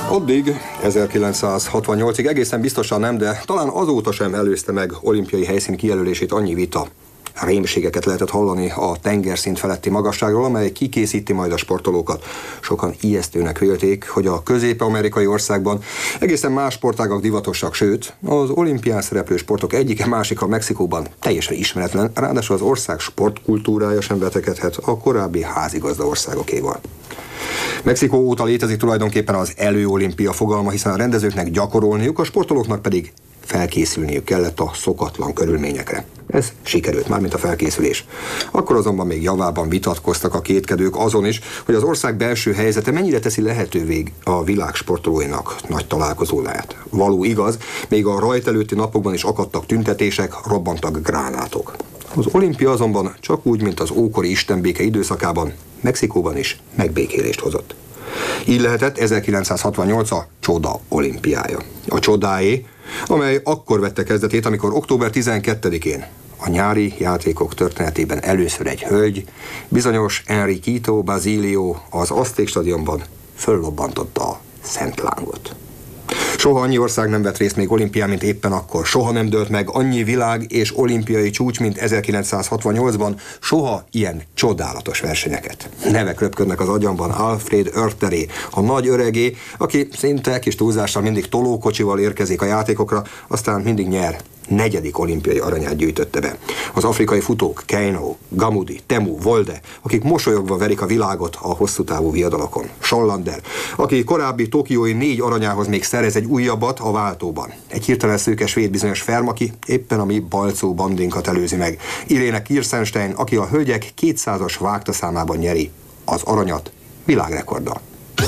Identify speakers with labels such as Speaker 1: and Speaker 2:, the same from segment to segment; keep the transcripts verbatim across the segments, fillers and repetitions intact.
Speaker 1: Addig, ezerkilencszázhatvannyolcig egészen biztosan nem, de talán azóta sem előzte meg olimpiai helyszín kijelölését annyi vita. Rémségeket lehetett hallani a tengerszint feletti magasságról, amely kikészíti majd a sportolókat. Sokan ijesztőnek vélték, hogy a közép-amerikai országban egészen más sportágak divatosak, sőt, az olimpián szereplő sportok egyike másik a Mexikóban teljesen ismeretlen, ráadásul az ország sportkultúrája sem vetekedhet a korábbi házigazda országokéval. Mexikó óta létezik tulajdonképpen az előolimpia fogalma, hiszen a rendezőknek gyakorolniuk, a sportolóknak pedig felkészülniük kellett a szokatlan körülményekre. Ez sikerült, mármint a felkészülés. Akkor azonban még javában vitatkoztak a kétkedők azon is, hogy az ország belső helyzete mennyire teszi lehetővé a világ sportolóinak nagy találkozóját. Való igaz, még a rajt előtti napokban is akadtak tüntetések, robbantak gránátok. Az olimpia azonban csak úgy, mint az ókori istenbéke időszakában, Mexikóban is megbékélést hozott. Így lehetett ezerkilencszázhatvannyolc a csoda olimpiája. A csodáé, amely akkor vette kezdetét, amikor október tizenkettedikén a nyári játékok történetében először egy hölgy, bizonyos Enriquito Basilio az Azték stadionban föllobbantotta a szent lángot. Soha annyi ország nem vett részt még olimpián, mint éppen akkor. Soha nem dőlt meg annyi világ és olimpiai csúcs, mint ezerkilencszázhatvannyolcban. Soha ilyen csodálatos versenyeket. Nevek röpködnek az agyamban. Alfred Oerteré, a nagy öregé, aki szinte kis túlzással mindig tolókocsival érkezik a játékokra, aztán mindig nyer. Negyedik olimpiai aranyát gyűjtötte be. Az afrikai futók, Keino, Gamudi, Temu, Volde, akik mosolyogva verik a világot a hosszú távú viadalokon. Schollander, aki korábbi tokiói négy aranyához még szerez egy újabbat a váltóban. Egy hirtelen szőke svéd bizonyos Ferm, aki éppen a mi balcó bandinkat előzi meg. Irene Kirstenstein, aki a hölgyek kétszázas vágtaszámában nyeri az aranyat világrekorddal.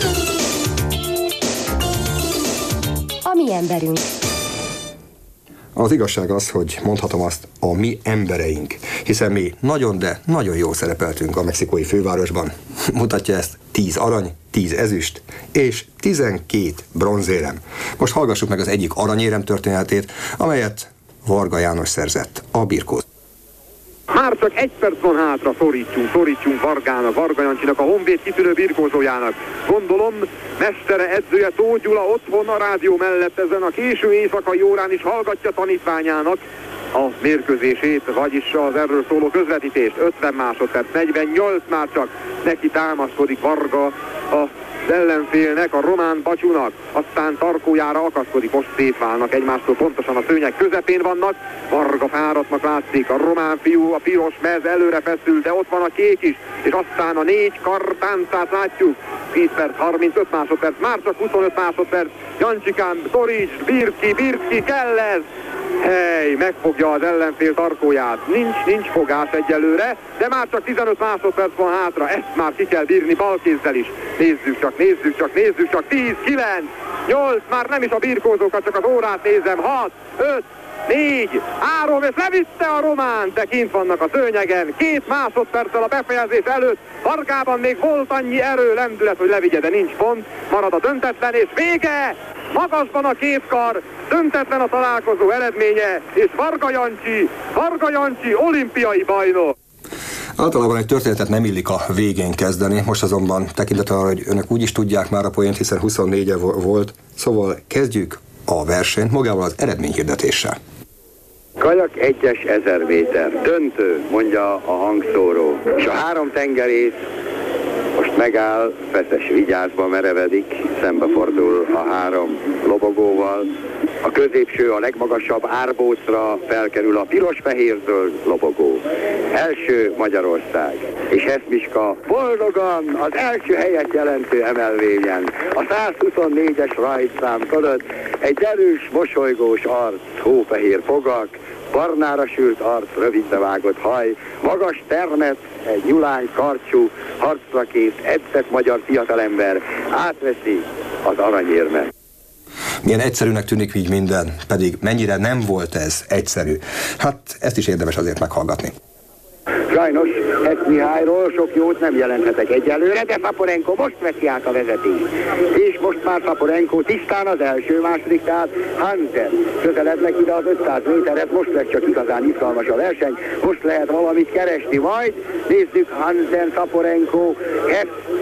Speaker 2: A mi emberünk.
Speaker 1: Az igazság az, hogy mondhatom azt, a mi embereink, hiszen mi nagyon, de nagyon jól szerepeltünk a mexikói fővárosban. Mutatja ezt tíz arany, tíz ezüst és tizenkét bronzérem. Most hallgassuk meg az egyik aranyérem történetét, amelyet Varga János szerzett a birkóz.
Speaker 3: Már csak egy perc van hátra, szorítsunk, szorítsunk Vargának, Varga Jancsinak, a Honvéd kitűnő birkózójának. Gondolom, mestere, edzője Tóth Gyula otthon a rádió mellett ezen a késő éjszakai órán is hallgatja tanítványának a mérkőzését, vagyis az erről szóló közvetítést. ötven másodperc, negyvennyolc már csak neki támaszkodik Varga a az ellenfélnek, a román Bacsúnak, aztán tarkójára akaszkodik, most szétválnak egymástól, pontosan a szőnyeg közepén vannak, Varga fáradtnak látszik, a román fiú, a piros mez előre feszül, de ott van a kék is, és aztán a négy kar táncát látjuk, tíz perc, harmincöt másodperc, már csak huszonöt másodperc, Jancsikám, Torics, Birki, Birki, kell ez! Hely, megfogja az ellenfél tarkóját. Nincs, nincs fogás egyelőre, de már csak tizenöt másodperc van hátra. Ezt már ki kell bírni balkézzel is. Nézzük csak, nézzük csak, nézzük csak. tíz, kilenc, nyolc, már nem is a birkózókat, csak az órát nézem. hat, öt, négy, három, és levitte a román, de kint vannak a szőnyegen. Két másodperccel a befejezés előtt. Vargában még volt annyi erő, lendület, hogy levigye, de nincs pont. Marad a döntetlen, és vége! Magasban a két kar, döntetlen a találkozó eredménye, és Varga Jancsi, Varga Jancsi olimpiai bajnok.
Speaker 1: Általában egy történetet nem illik a végén kezdeni, most azonban tekintettel arra, hogy önök úgy is tudják már a poént, hiszen huszonnégye volt, szóval kezdjük a versenyt magával az eredményhirdetéssel.
Speaker 4: Kajak egyes ezer méter, döntő, mondja a hangszóró, és a három tengerész most megáll, Feszes vigyázba merevedik, szembefordul a három lobogóval. A középső, a legmagasabb árbócra felkerül a piros-fehér-zöld lobogó. Első Magyarország. És Heszmiska boldogan az első helyet jelentő emelvényen. A százhuszonnégyes rajtszám fölött egy erős, mosolygós arc, hófehér fogak, barnára sült arc, rövidre vágott haj, magas termet, egy nyulány karcsú, harcra kész, edzett magyar fiatalember átveszi az aranyérmet.
Speaker 1: Milyen egyszerűnek tűnik így minden, pedig mennyire nem volt ez egyszerű. Hát ezt is érdemes azért meghallgatni.
Speaker 4: Sajnos ezt Mihályról sok jót nem jelenthetek egyelőre, de Szaporenko most veszi át a vezetést. És most már Szaporenko tisztán az első, második, tehát Hansen közelednek ide az ötszáz méterhez, most lesz csak igazán izgalmas a verseny, most lehet valamit keresni, majd nézzük Hansen, Szaporenko, Hess,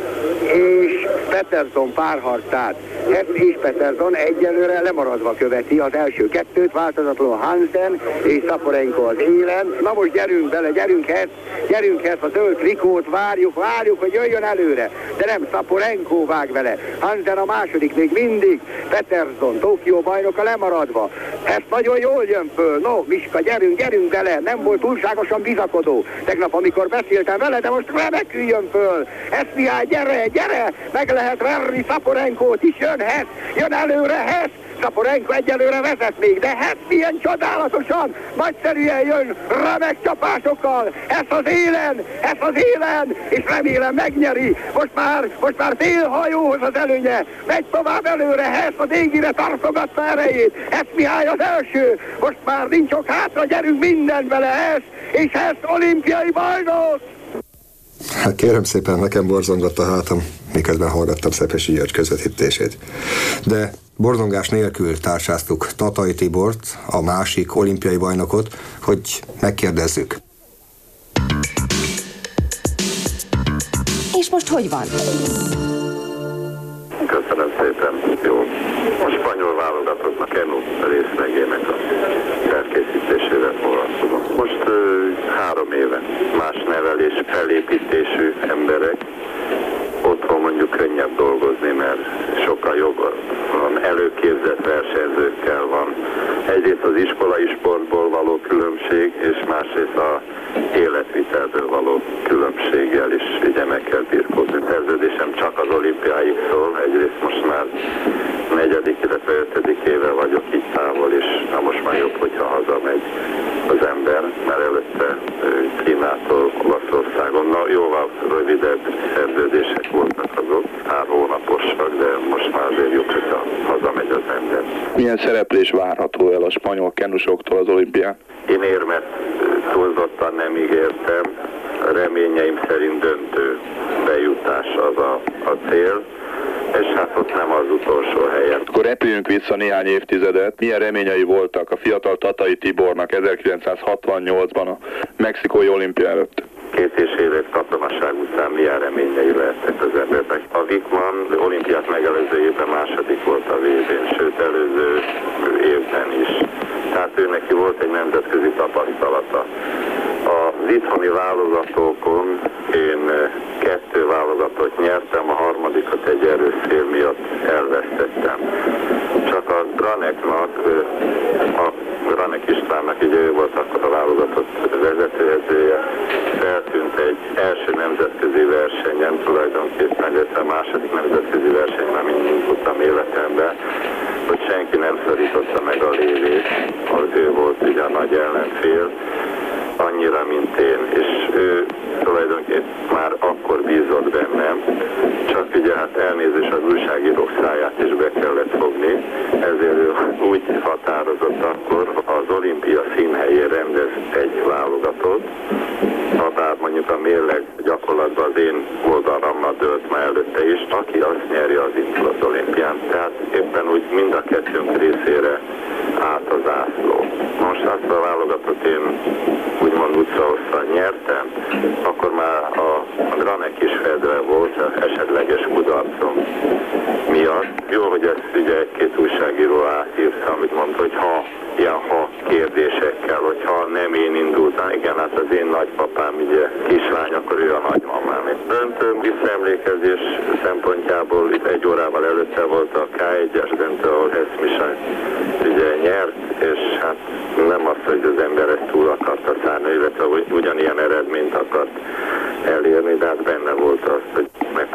Speaker 4: és Pettersson párharcát. Hess és Pettersson egyelőre lemaradva követi az első kettőt, változatlanul Hansen és Szaporenko az élen. Na most gyerünk bele, gyerünk Hess, gyerünk Hess, a zöld trikót várjuk, várjuk, hogy jöjjön előre, de nem, Szaporenko vág vele. Hansen a második még mindig, Pettersson, Tokió bajnoka lemaradva. Hess nagyon jól jön föl, no Miska, gyerünk, gyerünk bele, nem volt túlságosan bizakodó tegnap, amikor beszéltem vele, de most remekül jön föl. Hess Mihály, gyere, gyere, meg lehet verni Szaporenkót is, jön Hess, jön előre Hess, Szaporenko egyelőre vezet még, de Hess milyen csodálatosan, nagyszerűen jön, remek csapásokkal, Hess az élen, Hess az élen, és remélem megnyeri, most már, most már félhajóhoz az előnye, megy tovább előre, Hess az égire tartogatta erejét, Hess Mihály az első, most már nincs ok hátra, gyerünk minden vele Hess, és Hess olimpiai bajnok!
Speaker 1: Hát kérem szépen, nekem borzongott a hátam, miközben hallgattam Szepesi György közvetítését. De borzongás nélkül társáztuk Tatai Tibort, a másik olimpiai bajnokot, hogy megkérdezzük.
Speaker 2: És most hogy van?
Speaker 5: Köszönöm szépen. Jó. A spanyol válogatottnak Enu részlegének a felkészítésével foglalkozom. Most ö, három éve más nevelés, felépítésű emberek. Otthon mondjuk könnyebb dolgozni, mert sokkal jobb van, előképzett versenyzőkkel van. Egyrészt az iskolai sportból való különbség, és másrészt a életvitelből való különbséggel is ugye meg kell birkózni. Szerződésem csak az olimpiáig szól, egyrészt most már negyedik, illetve ötödik éve vagyok itt távol, és na most már jobb, hogyha hazamegy az ember, mert előtte Kínától Olaszországon, na jóval rövidebb szerződések voltak azok, pár hónaposak, de most már azért jobb, hogyha hazamegy az ember.
Speaker 6: Milyen szereplés várható el a spanyol kenusoktól az olimpián?
Speaker 5: Én érmet túlzottan nem ígértem, reményeim szerint döntő bejutás az a, a cél, és hát ott nem az utolsó helyen.
Speaker 6: Akkor repüljünk vissza néhány évtizedet. Milyen reményei voltak a fiatal Tatai Tibornak ezerkilencszázhatvannyolcban a mexikói olimpia előtt?
Speaker 5: Két és fél év katonaság után milyen reményei lehettek az embernek. A Wickman olimpiát megelőző évben második volt a vé bén, sőt előző évben is. Tehát ő neki volt egy nemzetközi tapasztalata. Az itthoni válogatókon én kettő válogatót nyertem, a harmadikat egy erős szél miatt elvesztettem. Csak a Graneknak, a Granek Istvánnak, ugye ő volt akkor a válogatott vezetőedzője, feltűnt egy első nemzetközi versenyen tulajdonképpen, illetve a második nemzetközi versenyen, amit tudtam életemben, hogy senki nem szorította meg a lévét, az ő volt ugye a nagy ellenfél, annyira, mint én, és ő tulajdonképpen már akkor bízott bennem, csak ugye hát elnézés az újságírók száját is be kellett fogni, ezért ő úgy határozott akkor, az olimpia színhelyén rendez egy válogatót, bár mondjuk a mérleg gyakorlatban az én oldalammal dőlt már előtte is, aki azt nyeri, az indul az olimpián. Tehát éppen úgy mind a kettőnk részére át az ászló. Most azt a válogatott én úgymond utcahosszal nyertem, akkor már a, a Granek is fedve volt esetleges kudarcom miatt. Jó, hogy ezt ugye egy-két újságíró átírta, amit mondta, hogy ha ilyen ha kérdésekkel, hogyha nem én indultam, igen, hát az én nagypapám ugye kislány, akkor ő a nagymamám. Döntő visszaemlékezés szempontjából itt egy órával előtte volt a ká egyes döntő, ahol Hess Mihály ugye nyert, és hát nem azt, hogy az ember ezt túl akarta szállni, illetve ugyanilyen eredményt akart elérni, de hát benne volt az, hogy meg